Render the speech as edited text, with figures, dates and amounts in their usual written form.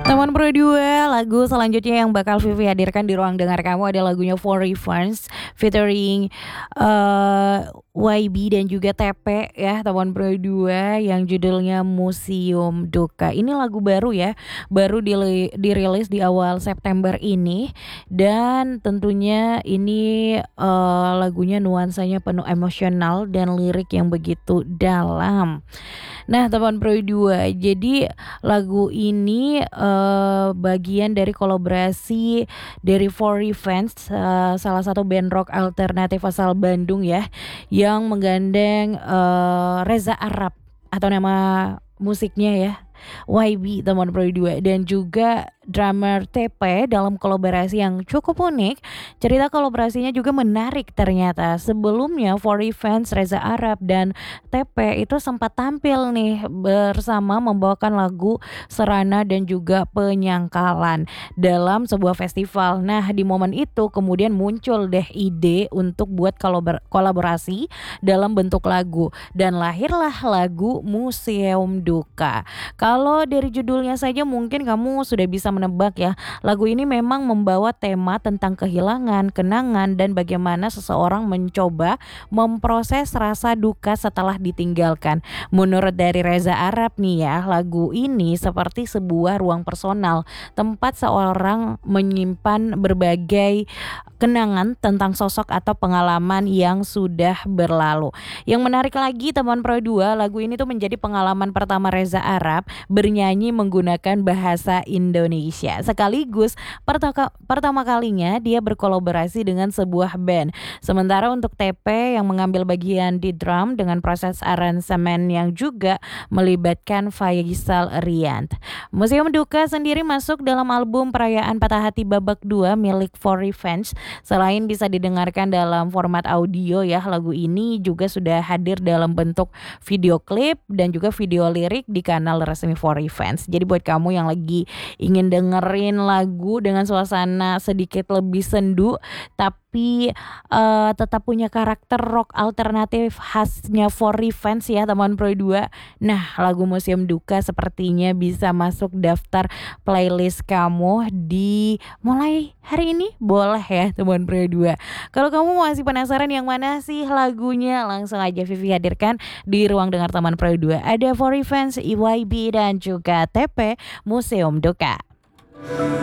Teman Pro 2, lagu selanjutnya yang bakal Vivi hadirkan di ruang dengar kamu ada lagunya For Refunds featuring YB dan juga TP ya, teman Pro 2 yang judulnya Museum Duka. Ini lagu baru ya, baru dirilis di awal September ini dan tentunya ini lagunya nuansanya penuh emosional dan lirik yang begitu dalam. Nah, teman Pro 2, jadi lagu ini bagian dari kolaborasi dari For Revenge, salah satu band rock alternatif asal Bandung ya, yang menggandeng Reza Arab atau nama musiknya ya YB, teman Pro 2, dan juga drummer TP dalam kolaborasi yang cukup unik. Cerita kolaborasinya juga menarik ternyata. Sebelumnya For Revenge, Reza Arab dan TP itu sempat tampil nih bersama membawakan lagu Serana dan juga Penyangkalan dalam sebuah festival. Nah, di momen itu kemudian muncul deh ide untuk buat kolaborasi dalam bentuk lagu dan lahirlah lagu Museum Duka. Kalau dari judulnya saja mungkin kamu sudah bisa menebak ya, lagu ini memang membawa tema tentang kehilangan, kenangan, dan bagaimana seseorang mencoba memproses rasa duka setelah ditinggalkan. Menurut dari Reza Arab nih ya, lagu ini seperti sebuah ruang personal, tempat seorang menyimpan berbagai kenangan tentang sosok atau pengalaman yang sudah berlalu. Yang menarik lagi teman Pro 2, lagu ini tuh menjadi pengalaman pertama Reza Arab bernyanyi menggunakan bahasa Indonesia. Sekaligus pertama kalinya dia berkolaborasi dengan sebuah band. Sementara untuk TP yang mengambil bagian di drum dengan proses aransemen yang juga melibatkan Faisal Rian. Museum Duka sendiri masuk dalam album Perayaan Patah Hati Babak 2 milik For Revenge. Selain bisa didengarkan dalam format audio ya, lagu ini juga sudah hadir dalam bentuk video klip dan juga video lirik di kanal resmi For Revenge. Jadi buat kamu yang lagi ingin dengerin lagu dengan suasana sedikit lebih sendu tapi tetap punya karakter rock alternatif khasnya For Revenge ya teman Pro 2. Nah, lagu Museum Duka sepertinya bisa masuk daftar playlist kamu di mulai hari ini, boleh ya teman Pro 2. Kalau kamu masih penasaran yang mana sih lagunya, langsung aja Vivi hadirkan di ruang dengar teman Pro 2. Ada For Revenge, YB dan juga TP, Museum Duka.